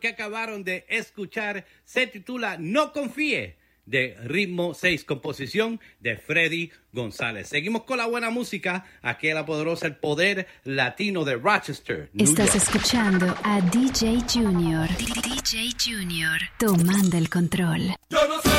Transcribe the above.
que acabaron de escuchar se titula No Confíe, de Ritmo 6, composición de Freddy González. Seguimos con la buena música, aquí en la poderosa El Poder Latino de Rochester, New Estás York. escuchando a DJ Junior. DJ Junior, tomando el control. Yo no sé